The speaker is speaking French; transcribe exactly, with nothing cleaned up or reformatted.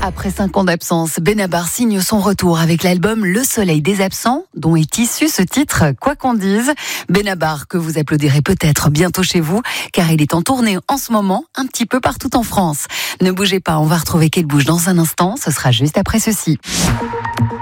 Après cinq ans d'absence, Benabar signe son retour avec l'album Le Soleil des Absents, dont est issu ce titre Quoi qu'on dise. Benabar, que vous applaudirez peut-être bientôt chez vous, car il est en tournée en ce moment, un petit peu partout en France. Ne bougez pas, on va retrouver Kate Bush dans un instant, ce sera juste après ceci.